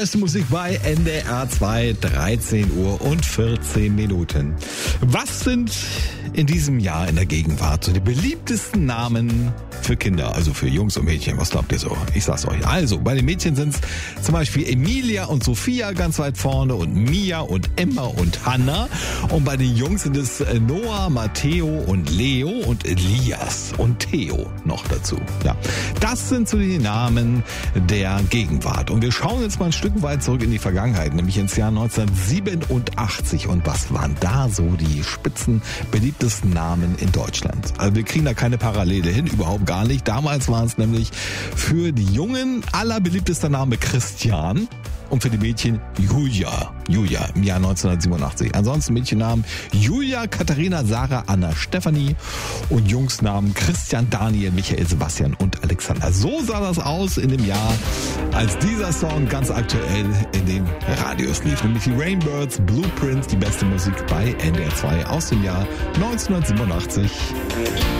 beste Musik bei NDR 2, 13 Uhr und 14 Minuten. Was sind in diesem Jahr in der Gegenwart so die beliebtesten Namen für Kinder, also für Jungs und Mädchen? Was glaubt ihr so? Ich sag's euch. Also, bei den Mädchen sind's zum Beispiel Emilia und Sophia ganz weit vorne und Mia und Emma und Hannah. Und bei den Jungs sind es Noah, Matteo und Leo und Elias und Theo noch dazu. Ja, das sind so die Namen der Gegenwart. Und wir schauen jetzt mal ein Stück weit zurück in die Vergangenheit, nämlich ins Jahr 1987. Und was waren da so die beliebtesten Namen in Deutschland? Also wir kriegen da keine Parallele hin, überhaupt gar nicht. Damals waren es nämlich für die Jungen allerbeliebtester Name Christian. Und für die Mädchen Julia im Jahr 1987. Ansonsten Mädchennamen Julia, Katharina, Sarah, Anna, Stefanie und Jungsnamen Christian, Daniel, Michael, Sebastian und Alexander. So sah das aus in dem Jahr, als dieser Song ganz aktuell in den Radios lief. Nämlich die Rainbirds, Blueprints, die beste Musik bei NDR 2 aus dem Jahr 1987.